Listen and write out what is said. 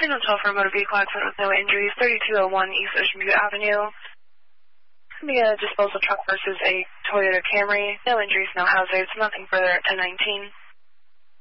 Signal 12 for a motor vehicle accident with no injuries, 3201 East Ocean View Avenue. Be a disposal truck versus a Toyota Camry. No injuries, no hazards, nothing further at 1019.